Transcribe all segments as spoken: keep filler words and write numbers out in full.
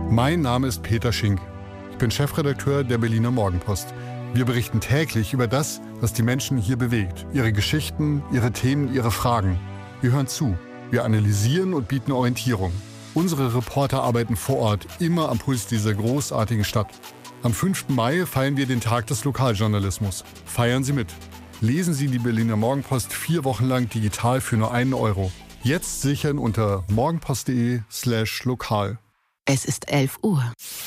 Mein Name ist Peter Schink. Ich bin Chefredakteur der Berliner Morgenpost. Wir berichten täglich über das, was die Menschen hier bewegt. Ihre Geschichten, ihre Themen, ihre Fragen. Wir hören zu. Wir analysieren und bieten Orientierung. Unsere Reporter arbeiten vor Ort, immer am Puls dieser großartigen Stadt. Am fünften Mai feiern wir den Tag des Lokaljournalismus. Feiern Sie mit. Lesen Sie die Berliner Morgenpost vier Wochen lang digital für nur einen Euro. Jetzt sichern unter morgenpost.de slash lokal. Es ist elf Uhr.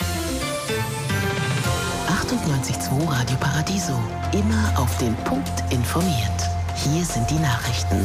achtundneunzig Komma zwei Radio Paradiso. Immer auf den Punkt informiert. Hier sind die Nachrichten.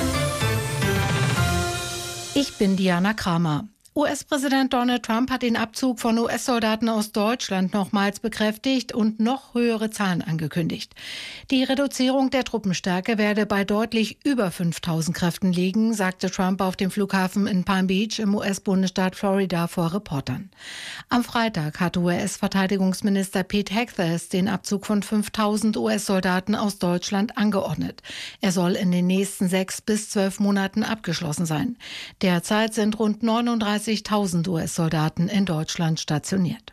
Ich bin Diana Kramer. U S-Präsident Donald Trump hat den Abzug von U S-Soldaten aus Deutschland nochmals bekräftigt und noch höhere Zahlen angekündigt. Die Reduzierung der Truppenstärke werde bei deutlich über fünftausend Kräften liegen, sagte Trump auf dem Flughafen in Palm Beach im U S-Bundesstaat Florida vor Reportern. Am Freitag hat U S-Verteidigungsminister Pete Hegseth den Abzug von fünftausend U S-Soldaten aus Deutschland angeordnet. Er soll in den nächsten sechs bis zwölf Monaten abgeschlossen sein. Derzeit sind rund neununddreißigtausend U S-Soldaten in Deutschland stationiert.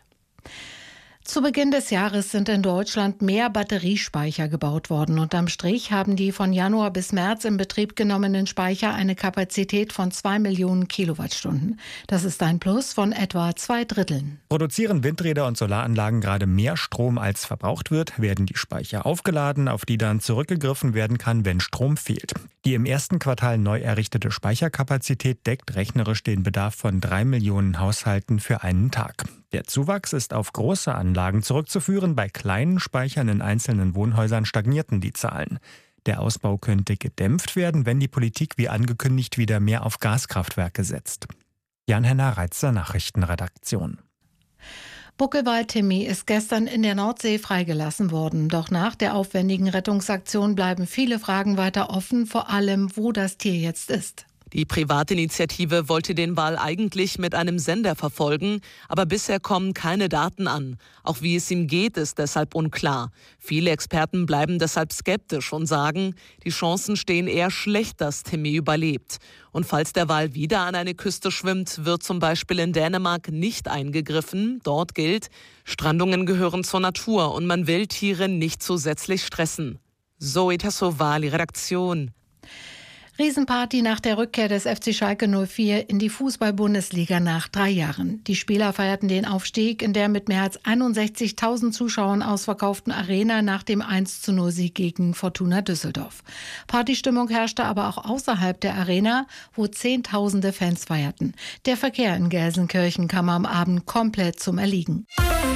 Zu Beginn des Jahres sind in Deutschland mehr Batteriespeicher gebaut worden. Unterm Strich haben die von Januar bis März in Betrieb genommenen Speicher eine Kapazität von zwei Millionen Kilowattstunden. Das ist ein Plus von etwa zwei Dritteln. Produzieren Windräder und Solaranlagen gerade mehr Strom, als verbraucht wird, werden die Speicher aufgeladen, auf die dann zurückgegriffen werden kann, wenn Strom fehlt. Die im ersten Quartal neu errichtete Speicherkapazität deckt rechnerisch den Bedarf von drei Millionen Haushalten für einen Tag. Der Zuwachs ist auf große Anlagen zurückzuführen. Bei kleinen Speichern in einzelnen Wohnhäusern stagnierten die Zahlen. Der Ausbau könnte gedämpft werden, wenn die Politik wie angekündigt wieder mehr auf Gaskraftwerke setzt. Jan-Henner Reitzer, Nachrichtenredaktion. Buckelwald-Timmy ist gestern in der Nordsee freigelassen worden. Doch nach der aufwendigen Rettungsaktion bleiben viele Fragen weiter offen, vor allem, wo das Tier jetzt ist. Die Privatinitiative wollte den Wal eigentlich mit einem Sender verfolgen, aber bisher kommen keine Daten an. Auch wie es ihm geht, ist deshalb unklar. Viele Experten bleiben deshalb skeptisch und sagen, die Chancen stehen eher schlecht, dass Timmy überlebt. Und falls der Wal wieder an eine Küste schwimmt, wird zum Beispiel in Dänemark nicht eingegriffen. Dort gilt, Strandungen gehören zur Natur und man will Tiere nicht zusätzlich stressen. Zoe Tassovali, Redaktion. Riesenparty nach der Rückkehr des F C Schalke null vier in die Fußball-Bundesliga nach drei Jahren. Die Spieler feierten den Aufstieg in der mit mehr als einundsechzigtausend Zuschauern ausverkauften Arena nach dem eins zu null Sieg gegen Fortuna Düsseldorf. Partystimmung herrschte aber auch außerhalb der Arena, wo Zehntausende Fans feierten. Der Verkehr in Gelsenkirchen kam am Abend komplett zum Erliegen.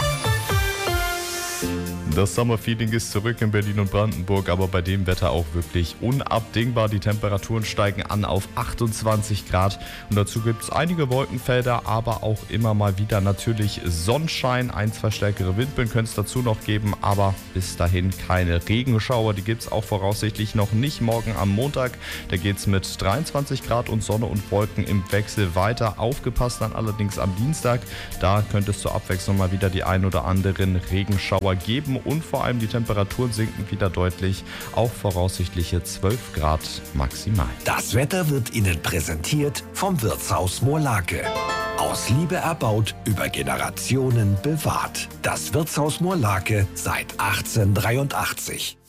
Das Sommerfeeling ist zurück in Berlin und Brandenburg, aber bei dem Wetter auch wirklich unabdingbar. Die Temperaturen steigen an auf achtundzwanzig Grad und dazu gibt es einige Wolkenfelder, aber auch immer mal wieder natürlich Sonnenschein. Ein, zwei stärkere Windböen könnte es dazu noch geben, aber bis dahin keine Regenschauer. Die gibt es auch voraussichtlich noch nicht. Morgen am Montag, da geht es mit dreiundzwanzig Grad und Sonne und Wolken im Wechsel weiter. Aufgepasst dann allerdings am Dienstag, da könnte es zur Abwechslung mal wieder die ein oder anderen Regenschauer geben. Und vor allem die Temperaturen sinken wieder deutlich auf voraussichtliche zwölf Grad maximal. Das Wetter wird Ihnen präsentiert vom Wirtshaus Moorlake. Aus Liebe erbaut, über Generationen bewahrt. Das Wirtshaus Moorlake seit achtzehnhundertdreiundachtzig.